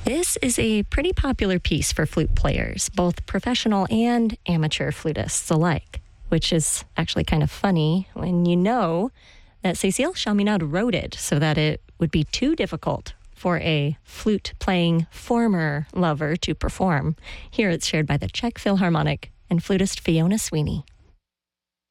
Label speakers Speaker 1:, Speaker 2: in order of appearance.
Speaker 1: This is a pretty popular piece for flute players, both professional and amateur flutists alike, which is actually kind of funny when you know that Cécile Chaminade wrote it so that it would be too difficult for a flute-playing former lover to perform. Here it's shared by the Czech Philharmonic and flutist Fiona Sweeney.